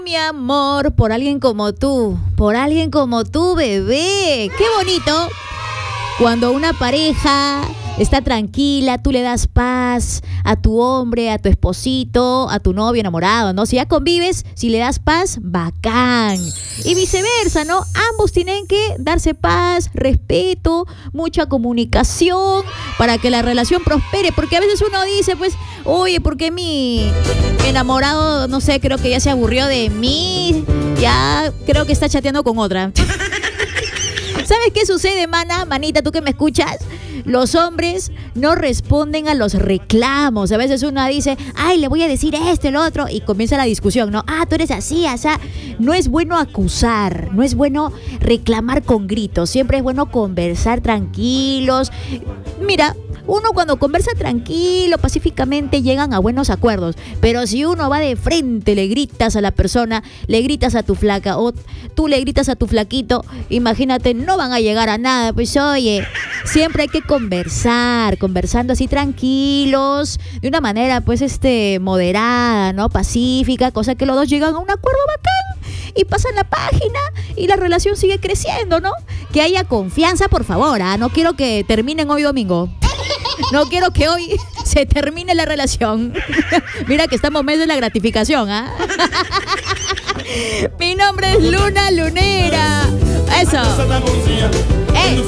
Mi amor, por alguien como tú, bebé. Qué bonito cuando una pareja está tranquila, tú le das paz a tu hombre, a tu esposito, a tu novio enamorado, ¿no? Si ya convives, si le das paz, bacán. Y viceversa, ¿no? Ambos tienen que darse paz, respeto, mucha comunicación para que la relación prospere. Porque a veces uno dice, pues, oye, ¿por qué mi enamorado, no sé, creo que ya se aburrió de mí? Ya creo que está chateando con otra. ¿Sabes qué sucede, manita, tú que me escuchas? Los hombres no responden a los reclamos. A veces uno dice, ay, le voy a decir esto, el otro, y comienza la discusión, ¿no? Ah, tú eres así, asá. No es bueno acusar, no es bueno reclamar con gritos. Siempre es bueno conversar tranquilos. Mira, uno cuando conversa tranquilo, pacíficamente, llegan a buenos acuerdos. Pero si uno va de frente, le gritas a la persona, le gritas a tu flaca o tú le gritas a tu flaquito, imagínate, no van a llegar a nada. Pues oye, siempre hay que conversando así tranquilos, de una manera pues moderada, ¿no? Pacífica, cosa que los dos llegan a un acuerdo bacán y pasan la página y la relación sigue creciendo, ¿no? Que haya confianza, por favor, ¿ah? No quiero que terminen hoy domingo. No quiero que hoy se termine la relación. Mira que estamos en mes de la gratificación, ¿ah? Mi nombre es Luna Lunera. Eso. ¡Ey!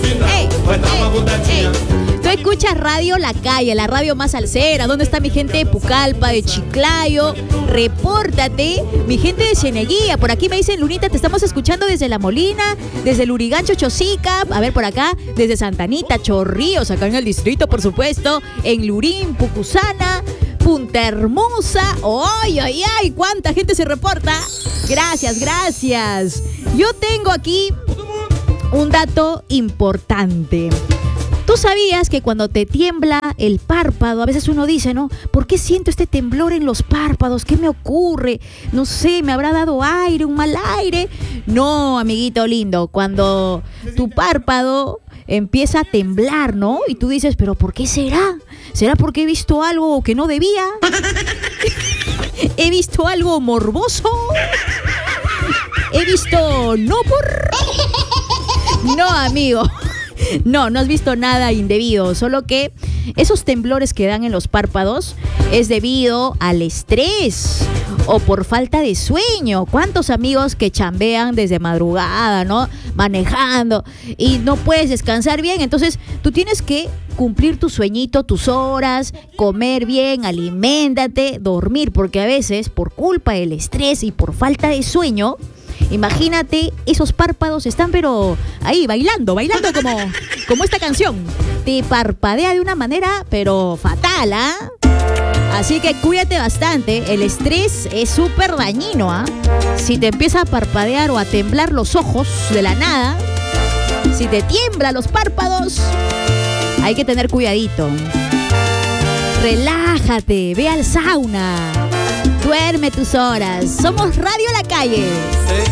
Tú escuchas Radio La Calle, la radio más salsera. ¿Dónde está mi gente de Pucallpa, de Chiclayo? Repórtate. Mi gente de Cieneguía. Por aquí me dicen, Lunita, te estamos escuchando desde La Molina, desde Lurigancho, Chosica. A ver, por acá, desde Santa Anita, Chorrillos, acá en el distrito, por supuesto. En Lurín, Pucusana, Punta Hermosa. ¡Ay, ay, ay! ¿Cuánta gente se reporta? Gracias, gracias. Yo tengo aquí un dato importante. ¿Tú sabías que cuando te tiembla el párpado, a veces uno dice, ¿no? ¿Por qué siento este temblor en los párpados? ¿Qué me ocurre? No sé, ¿me habrá dado aire, un mal aire? No, amiguito lindo, cuando tu párpado empieza a temblar, ¿no? Y tú dices, ¿pero por qué será? ¿Será porque he visto algo que no debía? ¿He visto algo morboso? ¿He visto no por...? No, amigo. No has visto nada indebido, solo que esos temblores que dan en los párpados es debido al estrés o por falta de sueño. ¿Cuántos amigos que chambean desde madrugada, ¿no? Manejando y no puedes descansar bien? Entonces tú tienes que cumplir tu sueñito, tus horas, comer bien, aliméntate, dormir, porque a veces por culpa del estrés y por falta de sueño, imagínate, esos párpados están pero ahí bailando como esta canción. Te parpadea de una manera pero fatal, ¿ah? Así que cuídate bastante, el estrés es súper dañino, ¿ah? Si te empieza a parpadear o a temblar los ojos de la nada, si te tiemblan los párpados, hay que tener cuidadito. Relájate, ve al sauna, duerme tus horas. Somos Radio La Calle.